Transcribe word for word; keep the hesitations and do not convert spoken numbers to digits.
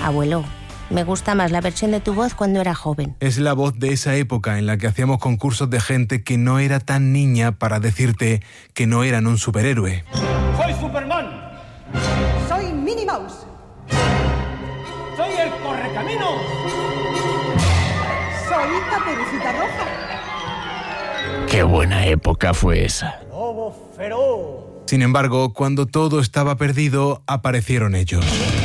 Abuelo, me gusta más la versión de tu voz cuando era joven. Es la voz de esa época en la que hacíamos concursos de gente que no era tan niña para decirte que no eran un superhéroe. ¡Soy Superman! ¡Soy Minnie Mouse! ¡Soy el Correcaminos! ¡Soy Caperucita Roja! ¡Qué buena época fue esa! ¡Lobo feroz! Sin embargo, cuando todo estaba perdido, aparecieron ellos.